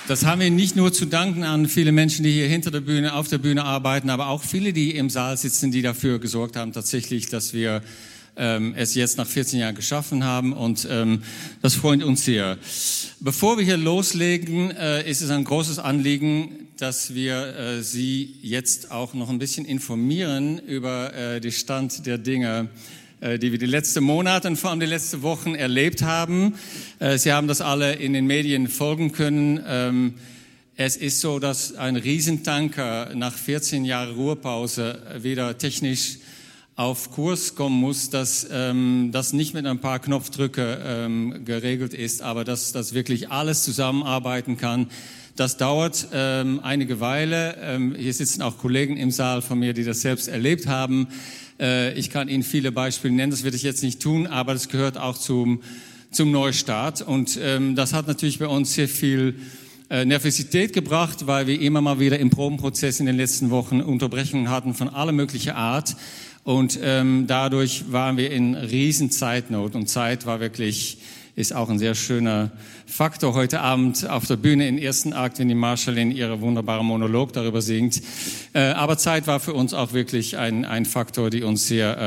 Das haben wir nicht nur zu danken an viele Menschen, die hier hinter der Bühne, auf der Bühne arbeiten, aber auch viele, die im Saal sitzen, die dafür gesorgt haben, tatsächlich, dass wir es jetzt nach 14 Jahren geschaffen haben, und das freut uns sehr. Bevor wir hier loslegen, ist es ein großes Anliegen, dass wir Sie jetzt auch noch ein bisschen informieren über den Stand der Dinge, die wir die letzten Monate und vor allem die letzten Wochen erlebt haben. Sie haben das alle in den Medien folgen können. Es ist so, dass ein Riesentanker nach 14 Jahren Ruhepause wieder technisch auf Kurs kommen muss, dass das nicht mit ein paar Knopfdrücke geregelt ist, aber dass das wirklich alles zusammenarbeiten kann. Das dauert einige Weile. Hier sitzen auch Kollegen im Saal von mir, die das selbst erlebt haben. Ich kann Ihnen viele Beispiele nennen, das werde ich jetzt nicht tun, aber das gehört auch zum Neustart. Und das hat natürlich bei uns sehr viel Nervosität gebracht, weil wir immer mal wieder im Probenprozess in den letzten Wochen Unterbrechungen hatten von aller möglicher Art. Und dadurch waren wir in riesen Zeitnot. Und Zeit war wirklich, ist auch ein sehr schöner Faktor heute Abend auf der Bühne im ersten Akt, wenn die Marschallin ihre wunderbare Monolog darüber singt. Aber Zeit war für uns auch wirklich ein Faktor, die uns sehr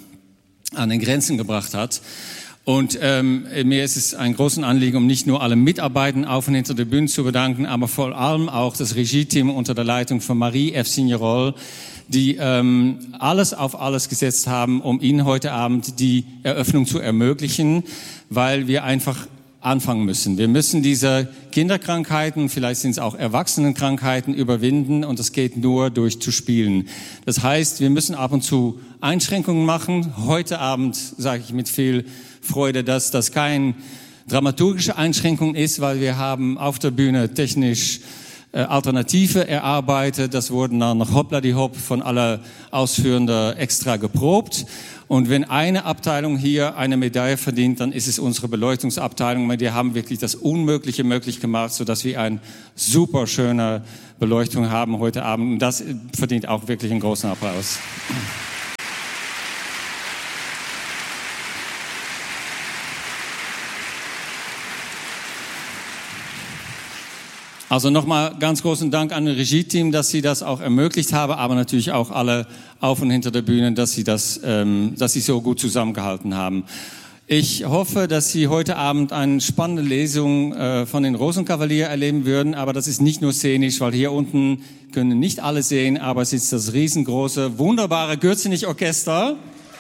an den Grenzen gebracht hat. Und mir ist es ein großes Anliegen, um nicht nur alle Mitarbeiter auf und hinter der Bühne zu bedanken, aber vor allem auch das Regie-Team unter der Leitung von Marie F. Signerol, die alles auf alles gesetzt haben, um Ihnen heute Abend die Eröffnung zu ermöglichen, weil wir einfach anfangen müssen. Wir müssen diese Kinderkrankheiten, vielleicht sind es auch Erwachsenenkrankheiten, überwinden, und das geht nur durch zu spielen. Das heißt, wir müssen ab und zu Einschränkungen machen. Heute Abend sage ich mit viel Freude, dass das keine dramaturgische Einschränkung ist, weil wir haben auf der Bühne technisch Alternative erarbeitet. Das wurden dann noch hoppla-die-hopp von aller Ausführenden extra geprobt. Und wenn eine Abteilung hier eine Medaille verdient, dann ist es unsere Beleuchtungsabteilung. Die haben wirklich das Unmögliche möglich gemacht, sodass wir eine super schöne Beleuchtung haben heute Abend. Und das verdient auch wirklich einen großen Applaus. Also nochmal ganz großen Dank an das Regie-Team, dass sie das auch ermöglicht haben, aber natürlich auch alle auf und hinter der Bühne, dass sie so gut zusammengehalten haben. Ich hoffe, dass Sie heute Abend eine spannende Lesung von den Rosenkavalier erleben würden, aber das ist nicht nur szenisch, weil hier unten können nicht alle sehen, aber es ist das riesengroße, wunderbare Gürzenich-Orchester.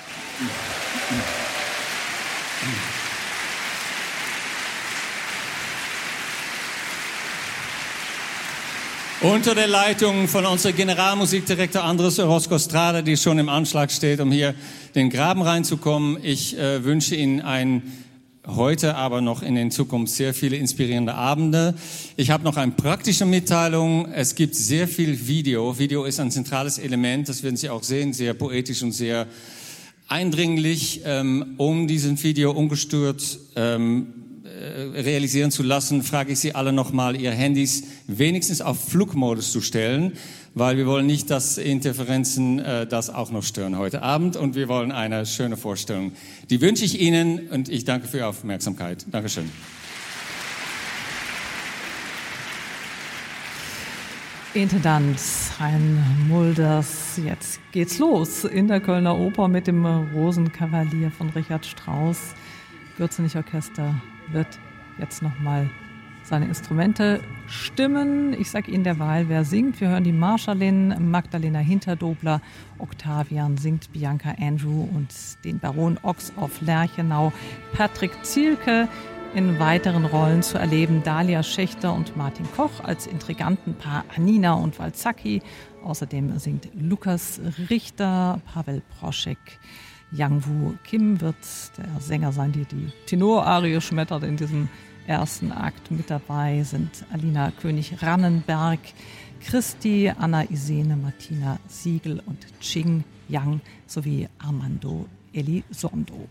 Unter der Leitung von unserem Generalmusikdirektor Andres Orozco Strada, die schon im Anschlag steht, um hier den Graben reinzukommen. Ich wünsche Ihnen heute, aber noch in der Zukunft sehr viele inspirierende Abende. Ich habe noch eine praktische Mitteilung. Es gibt sehr viel Video. Video ist ein zentrales Element, das werden Sie auch sehen, sehr poetisch und sehr eindringlich, um diesen Video ungestört realisieren zu lassen, frage ich Sie alle nochmal, Ihre Handys wenigstens auf Flugmodus zu stellen, weil wir wollen nicht, dass Interferenzen das auch noch stören heute Abend, und wir wollen eine schöne Vorstellung. Die wünsche ich Ihnen, und ich danke für Ihre Aufmerksamkeit. Dankeschön. Intendant Hein Mulders, jetzt geht's los in der Kölner Oper mit dem Rosenkavalier von Richard Strauss. Gürzenich-Orchester wird jetzt nochmal seine Instrumente stimmen. Ich sage Ihnen derweil, wer singt. Wir hören die Marschallin, Magdalena Hinterdobler, Octavian singt Bianca Andrew und den Baron Ochs auf Lerchenau, Patrick Zielke. In weiteren Rollen zu erleben Dalia Schächter und Martin Koch als Intrigantenpaar Anina und Walzacki. Außerdem singt Lukas Richter, Pavel Proschek. Yang Woo Kim wird der Sänger sein, die Tenorarie schmettert in diesem ersten Akt. Mit dabei sind Alina König-Rannenberg, Christi, Anna Isene, Martina Siegel und Ching Yang sowie Armando Elizondo.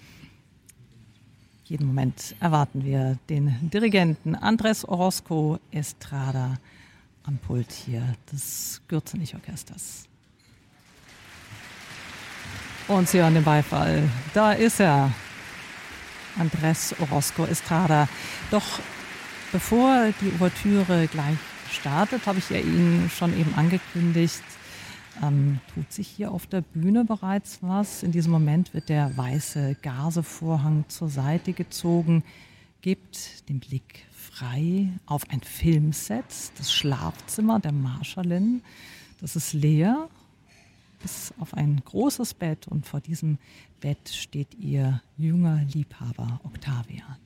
Jeden Moment erwarten wir den Dirigenten Andres Orozco Estrada am Pult hier des Gürzenich-Orchesters. Und Sie hören den Beifall. Da ist er, Andres Orozco Estrada. Doch Bevor die Ouvertüre gleich startet, habe ich ja Ihnen schon eben angekündigt, tut sich hier auf der Bühne bereits was. In diesem Moment wird der weiße Gazevorhang zur Seite gezogen, gibt den Blick frei auf ein Filmset, das Schlafzimmer der Marschallin. Das ist leer, bis auf ein großes Bett, und vor diesem Bett steht ihr junger Liebhaber Octavian.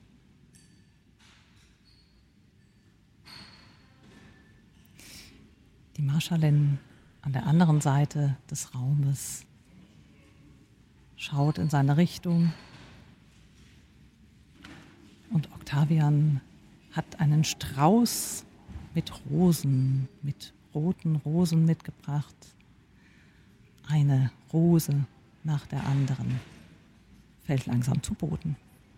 Die Marschallin an der anderen Seite des Raumes schaut in seine Richtung, und Octavian hat einen Strauß mit Rosen, mit roten Rosen mitgebracht. Eine Rose nach der anderen fällt langsam zu Boden.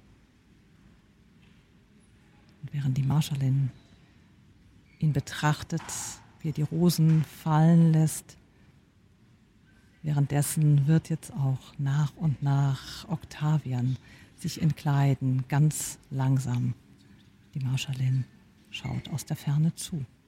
Und während die Marschallin ihn betrachtet, wie er die Rosen fallen lässt, währenddessen wird jetzt auch nach und nach Octavian sich entkleiden, ganz langsam. Die Marschallin schaut aus der Ferne zu.